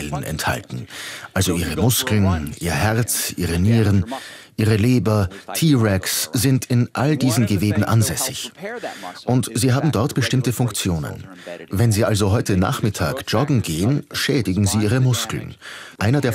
Muskeln enthalten. Also ihre Muskeln, ihr Herz, ihre Nieren, ihre Leber, T-Rex sind in all diesen Geweben ansässig. Und sie haben dort bestimmte Funktionen. Wenn Sie also heute Nachmittag joggen gehen, schädigen Sie Ihre Muskeln. Einer der